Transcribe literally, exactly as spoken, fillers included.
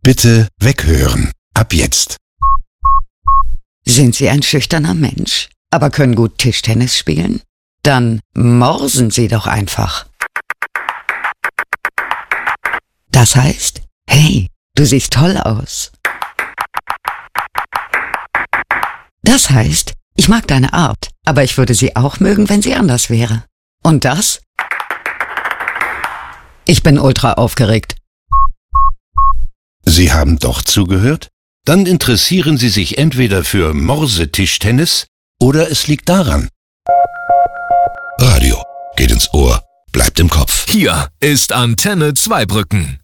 Bitte weghören. Ab jetzt. Sind Sie ein schüchterner Mensch, aber können gut Tischtennis spielen? Dann morsen Sie doch einfach. Das heißt, hey, du siehst toll aus. Das heißt, ich mag deine Art, aber ich würde sie auch mögen, wenn sie anders wäre. Und das? Ich bin ultra aufgeregt. Sie haben doch zugehört? Dann interessieren Sie sich entweder für Morsetischtennis oder es liegt daran. Radio geht ins Ohr, bleibt im Kopf. Hier ist Antenne Zweibrücken.